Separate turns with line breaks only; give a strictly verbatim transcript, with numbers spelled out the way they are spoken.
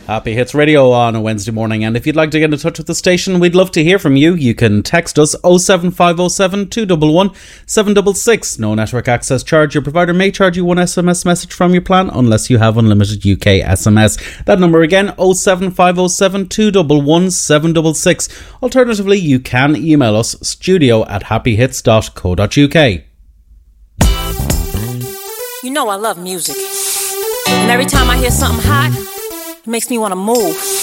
Happy Hits Radio on a Wednesday morning, and if you'd like to get in touch with the station, we'd love to hear from you. You can text us oh seven five oh seven, two one one, seven six six. No network access charge. Your provider may charge you one S M S message from your plan unless you have unlimited U K S M S. That number again, oh seven five oh seven, two one one, seven six six. Alternatively, you can email us studio at happy hits dot co dot uk.
You know I love music, and every time I hear something hot, it makes me want to move.